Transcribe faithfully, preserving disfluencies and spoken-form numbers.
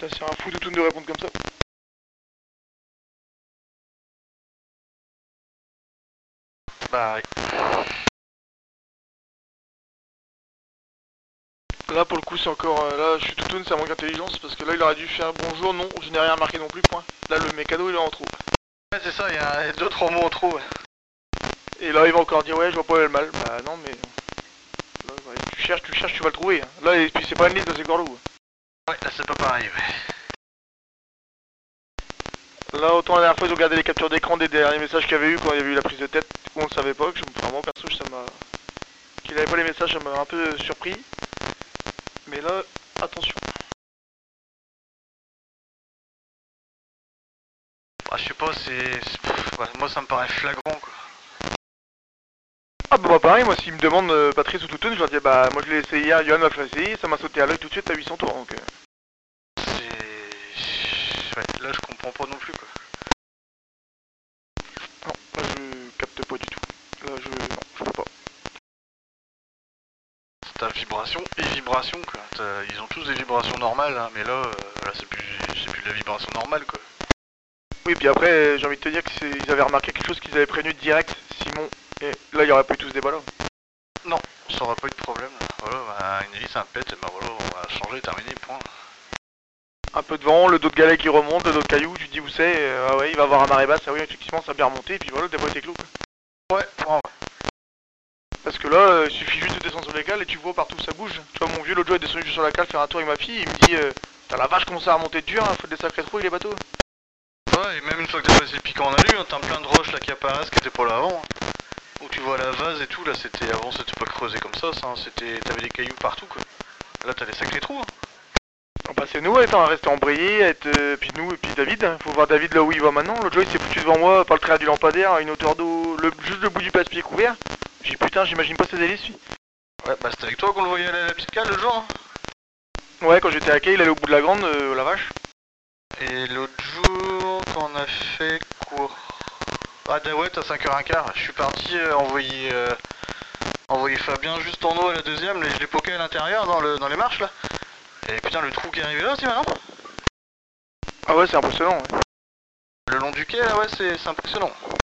Putain, c'est un fou de tout de répondre comme ça. Bah oui. Là pour le coup c'est encore... Euh, là je suis toutoune, ça manque d'intelligence parce que là il aurait dû faire bonjour, non, je n'ai rien remarqué non plus, point. Là le mécano il est en trou. Ouais c'est ça, il y a deux trois mots en trop. Ouais. Et là il va encore dire ouais je vois pas où est le mal. Bah non mais... Là, ouais, tu cherches, tu cherches, tu vas le trouver. Hein. Là et puis c'est pas une liste, c'est Gorlou. Ouais là c'est pas pareil ouais. Là autant la dernière fois ils ont gardé les captures d'écran des derniers messages qu'il y avait eu quand il y avait eu la prise de tête, où on le savait pas, que je... enfin moi perso ça m'a... Qu'il avait pas les messages ça m'a un peu surpris. Mais là, attention. Bah je sais pas, c'est... Bah, moi ça me paraît flagrant quoi. Ah bah, bah pareil, moi s'ils me demandent euh, Patrice ou Toutoune, je leur dis bah moi je l'ai essayé hier, Yohan m'a fait essayer, ça m'a sauté à l'œil tout de suite à huit cents tours donc... Euh... C'est... Ouais, là je comprends pas non plus quoi. Non, là je capte pas du tout. Là je... non, je peux pas. Ta vibration et vibration quoi. Ils ont tous des vibrations normales hein, mais là, euh, là c'est plus... plus de la vibration normale quoi. Oui puis après j'ai envie de te dire qu'ils avaient remarqué quelque chose qu'ils avaient prévenu direct, Simon, et là il y aurait pas eu tout ce débat là. Non, ça aurait pas eu de problème. Voilà, bah, une hélice, un pet, et bah voilà, on va changer, terminer, point. Un peu de vent, le dos de galet qui remonte, le dos de caillou, tu te dis où c'est, euh, ah ouais il va avoir un marée basse, ah oui effectivement ça a bien remonté, et puis voilà, le débat était clos quoi. Ouais, ouais. Parce que là, euh, il suffit juste de descendre sur les cales et tu vois partout où ça bouge. Tu vois, mon vieux l'autre jour est descendu juste sur la cale faire un tour avec ma fille, il me dit euh, t'as la vache comment ça a remonté dur, hein, faut des sacrés trous avec les bateaux. Ouais, et même une fois que t'as passé le piquant en alu, hein, t'as plein de roches là qui apparaissent qui étaient pas là avant. Hein. Où tu vois la vase et tout, là c'était avant c'était pas creusé comme ça, ça hein, c'était t'avais des cailloux partout quoi. Là t'as des sacrés trous. Hein. Bah c'est nous, étant resté embrayé, être, euh, puis nous et puis David, hein. Faut voir David là où il va maintenant. L'autre jour il s'est foutu devant moi par le trait du lampadaire à une hauteur d'eau, le, juste le bout du passe-pied couvert. J'ai dit putain j'imagine pas ces hélices lui. Ouais bah c'était avec toi qu'on le voyait aller à la petite cale le jour. Hein. Ouais quand j'étais à quai il allait au bout de la grande, euh, la vache. Et l'autre jour qu'on a fait quoi? Ah ouais à cinq heures quinze, je suis parti euh, envoyer euh, envoyer Fabien juste en haut à la deuxième, je l'ai poké à l'intérieur dans, le, dans les marches là. Et putain le trou qui est arrivé là aussi maintenant. Ah ouais c'est impressionnant ouais. Le long du quai là ouais c'est impressionnant.